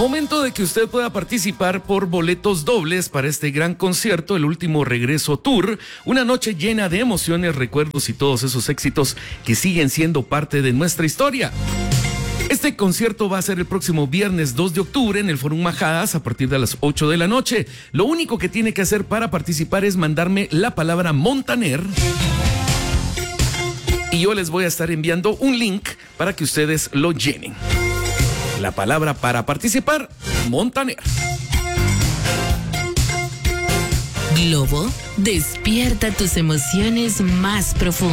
Momento de que usted pueda participar por boletos dobles para este gran concierto, el último regreso tour, una noche llena de emociones, recuerdos y todos esos éxitos que siguen siendo parte de nuestra historia. Este concierto va a ser el próximo viernes 2 de octubre en el Forum Majadas a partir de las 8 de la noche. Lo único que tiene que hacer para participar es mandarme la palabra Montaner y yo les voy a estar enviando un link para que ustedes lo llenen. La palabra para participar, Montaner. Globo, despierta tus emociones más profundas.